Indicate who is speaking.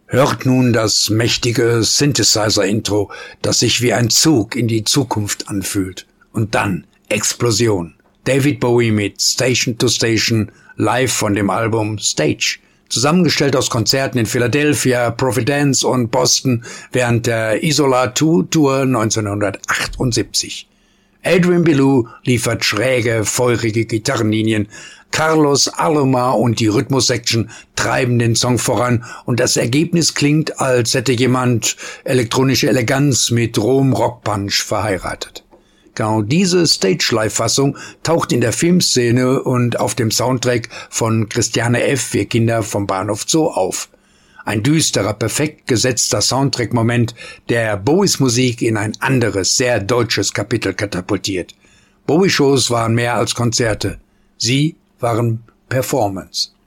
Speaker 1: Hört nun das mächtige Synthesizer-Intro, das sich wie ein Zug in die Zukunft anfühlt. Und dann Explosion. David Bowie mit Station to Station, live von dem Album Stage. Zusammengestellt aus Konzerten in Philadelphia, Providence und Boston während der Isola 2 Tour 1978. Adrian Belew liefert schräge, feurige Gitarrenlinien, Carlos Alomar und die Rhythmus-Section treiben den Song voran und das Ergebnis klingt, als hätte jemand elektronische Eleganz mit rohem Rockpunch verheiratet. Genau diese Stage-Live-Fassung taucht in der Filmszene und auf dem Soundtrack von Christiane F. Wir Kinder vom Bahnhof Zoo auf. Ein düsterer, perfekt gesetzter Soundtrack-Moment, der Bowies Musik in ein anderes, sehr deutsches Kapitel katapultiert. Bowie-Shows waren mehr als Konzerte. Sie waren Performance.